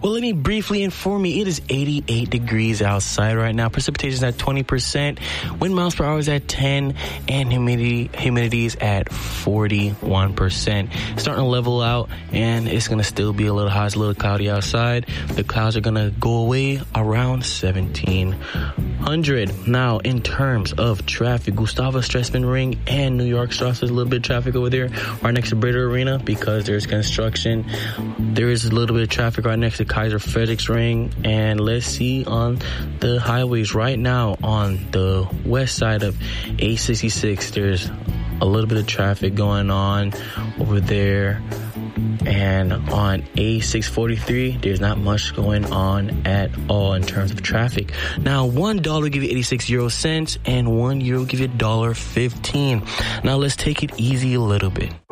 Well, let me briefly inform you, it is 88 degrees outside right now. Precipitation is at 20%, wind miles per hour is at 10, and humidity is at 41%. Starting to level out, and it's going to still be a little hot. It's a little cloudy outside. The clouds are going to go away around 1700. Now, in terms of traffic, Gustavo Stresemann Ring and New York Strasse, there's a little bit of traffic over there right next to Britta Arena because there's construction. There is a little bit of traffic right next to Kaiser Frederick's Ring. And let's see on the highways right now on the west side of 866, there's a little bit of traffic going on over there. And on A643, there's not much going on at all in terms of traffic. Now, $1 will give you 86 euro cents, and €1 will give you $1.15. Now, let's take it easy a little bit.